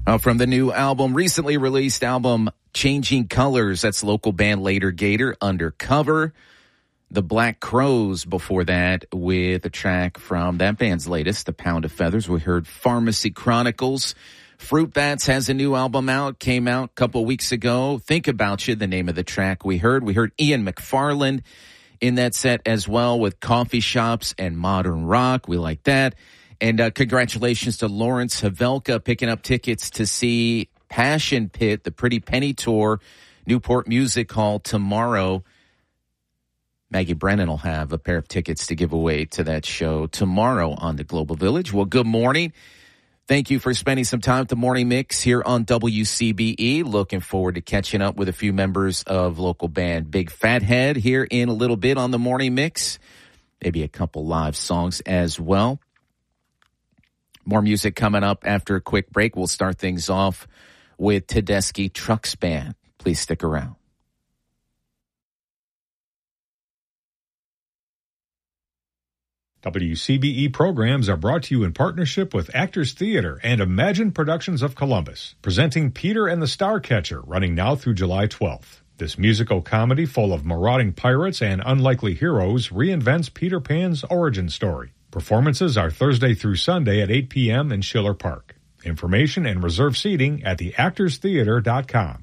From the new album, recently released album, Changing Colors. That's local band Later Gator, Undercover. The Black Crows before that with a track from that band's latest, The Pound of Feathers. We heard Pharmacy Chronicles. Fruit Bats has a new album out, came out a couple weeks ago. Think About You, the name of the track we heard. We heard Ian McFarland in that set as well with Coffee Shops and Modern Rock. We like that. And congratulations to Lawrence Havelka picking up tickets to see Passion Pit, the Pretty Penny Tour, Newport Music Hall tomorrow. Maggie Brennan will have a pair of tickets to give away to that show tomorrow on the Global Village. Well, good morning. Thank you for spending some time at the Morning Mix here on WCBE. Looking forward to catching up with a few members of local band Big Fathead here in a little bit on the Morning Mix. Maybe a couple live songs as well. More music coming up after a quick break. We'll start things off with Tedeschi Trucks Band. Please stick around. WCBE programs are brought to you in partnership with Actors Theater and Imagine Productions of Columbus, presenting Peter and the Starcatcher, running now through July 12th. This musical comedy full of marauding pirates and unlikely heroes reinvents Peter Pan's origin story. Performances are Thursday through Sunday at 8 p.m. in Schiller Park. Information and reserve seating at theactorstheater.com.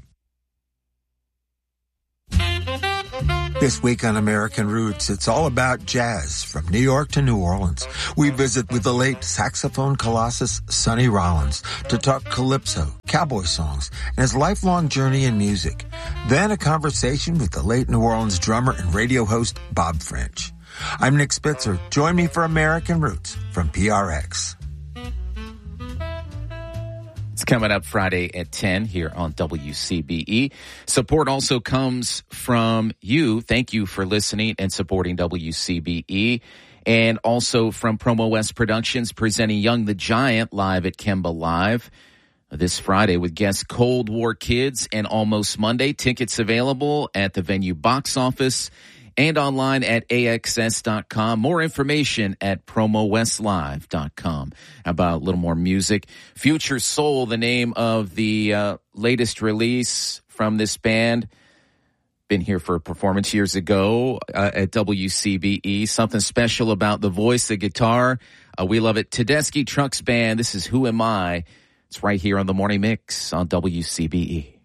This week on American Roots, it's all about jazz from New York to New Orleans. We visit with the late saxophone colossus Sonny Rollins to talk calypso, cowboy songs, and his lifelong journey in music. Then a conversation with the late New Orleans drummer and radio host Bob French. I'm Nick Spitzer. Join me for American Roots from PRX. It's coming up Friday at 10 here on WCBE. Support also comes from you. Thank you for listening and supporting WCBE. And also from Promo West Productions presenting Young the Giant live at Kemba Live this Friday with guests Cold War Kids and Almost Monday. Tickets available at the venue box office and online at AXS.com. More information at PromoWestLive.com. How about a little more music? Future Soul, the name of the latest release from this band. Been here for a performance years ago at WCBE. Something special about the voice, the guitar. We love it. Tedeschi Trucks Band. This is Who Am I? It's right here on the Morning Mix on WCBE.